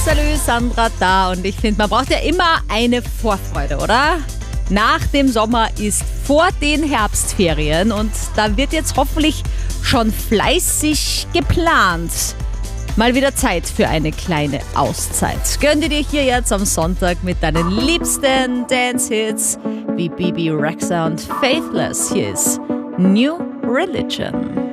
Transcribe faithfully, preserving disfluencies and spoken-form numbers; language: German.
Salü, Sandra da und ich finde, man braucht ja immer eine Vorfreude, oder? Nach dem Sommer ist vor den Herbstferien und da wird jetzt hoffentlich schon fleißig geplant. Mal wieder Zeit für eine kleine Auszeit. Gönn dir dir hier jetzt am Sonntag mit deinen liebsten Dance-Hits wie Bibi Rexha und Faithless. Hier ist New Religion.